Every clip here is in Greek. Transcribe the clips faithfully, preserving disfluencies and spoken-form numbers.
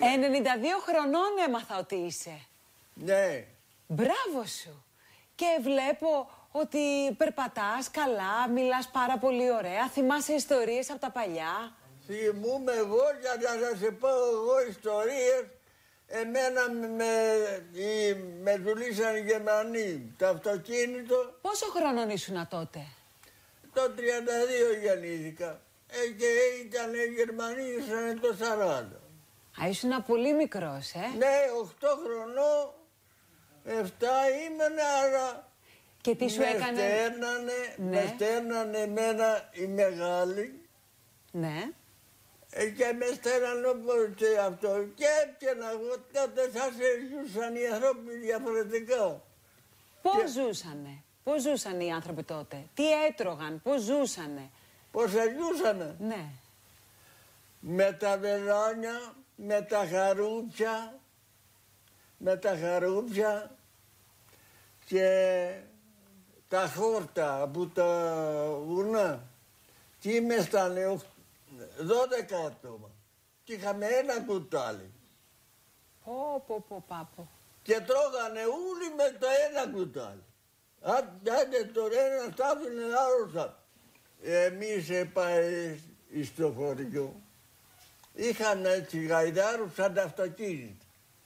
ενενήντα δύο χρονών έμαθα ότι είσαι. Ναι. Μπράβο σου. Και βλέπω ότι περπατάς καλά, μιλάς πάρα πολύ ωραία, θυμάσαι ιστορίες από τα παλιά. Θυμούμαι εγώ για να σας πω εγώ ιστορίες. Εμένα με, με δουλήσαν οι Γερμανοί, το αυτοκίνητο. Πόσο χρονών ήσουνα τότε? Το τριάντα δύο γεννήθηκα. Ε, και ήταν οι Γερμανοί, ήσαν το σαράντα. Α, ήσουνα πολύ μικρός, ε. Ναι, οκτώ χρονών, εφτά ήμουν, άρα και τι σου με έκανε? στέρνανε, ναι. με στέρνανε εμένα οι μεγάλοι. Ναι. Ε, και με στέλναν όπως και αυτό. Και έπιανα εγώ, τότε σας ζούσαν οι άνθρωποι διαφορετικά. Πώς και... ζούσανε, πώς ζούσαν οι άνθρωποι τότε, τι έτρωγαν, πώς ζούσανε? Πώς ζούσανε? Ναι. Με τα βελόνια, με τα χαρούψια, με τα χαρούψια και τα χόρτα από τα βουνά. Και ήμασταν δώδεκα άτομα και είχαμε ένα κουτάλι. Πω, πω, πω, πάπο. Και τρώγανε όλοι με το ένα κουτάλι. Άντε το ένα στάφινε, άλλο στάφινε. Εμείς πάει στο χωριό. Είχαν έτσι γαϊδάρους σαν τα αυτοκίνητα.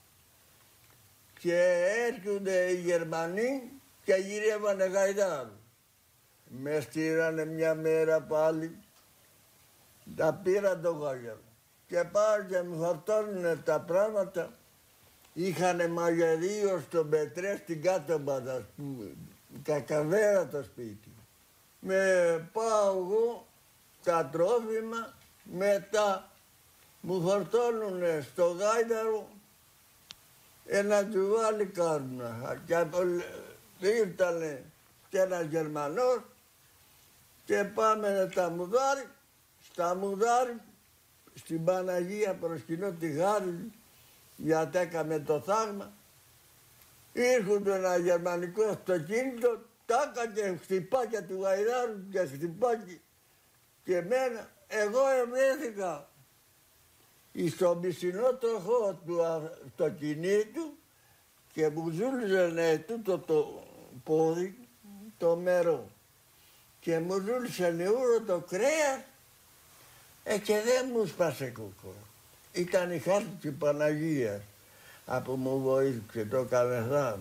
Και έρχονται οι Γερμανοί και γυρεύανε γαϊδάρους. Με στείλανε μια μέρα πάλι. Τα πήρα το γάγερο και πάω και μου φορτώνουνε τα πράγματα. Είχανε μαγειρίο στο Μπετρέ στην κάτω μπαδά, κακαβέρα το σπίτι. Με πάω εγώ τα τρόφιμα, μετά μου φορτώνουνε στο γάιδαρο ένα τζουβάλι κάρνα. Και ήρθανε και ένας Γερμανός και πάμε τα μουδάρι. Στα μουδάρι, στην Παναγία προσκυνώ τη Χάρη, γιατί έκαμε το θαύμα. Ήρχονται ένα γερμανικό αυτοκίνητο, τάκα και χτυπάκια του γαϊδάρου και χτυπάκι και εμένα. Εγώ ευρέθηκα στο μισινό τροχό του αυτοκινήτου και μου ζούλιζανε τούτο το πόδι, το μερό. Και μου ζούλισανε ούρο το κρέας. Ε, και δεν μου σπάσε κουκό. Ήταν η χάρτη της Παναγίας από μου βοήθησε το καλεθάμα.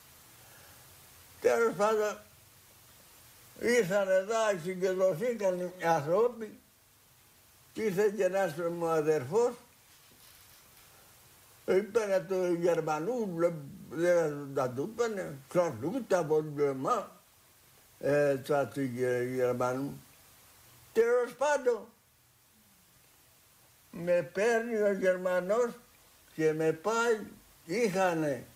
Τέλος πάντων, ήρθαν εδώ, συγκεντρωθήκαν οι άνθρωποι και ήρθε και ένας μου αδερφός. Είπανε το Γερμανού, δεν τα του είπανε, ξαφνούτα από την πλεμά, έτσι του Γερμανού. Τέλος πάντων, με παίρνει ο Γερμανός και με πάει, είχανε